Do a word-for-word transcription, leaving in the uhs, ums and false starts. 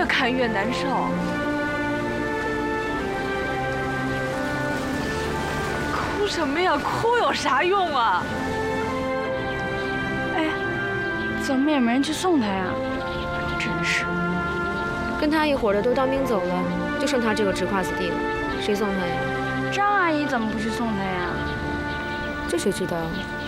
看越难受。哭什么呀？哭有啥用啊？哎，怎么也没人去送他呀？真是， 跟他一伙的都当兵走了，就剩他这个直胯子弟了，谁送他呀？ 张阿姨怎么不去送他呀？ 这谁知道？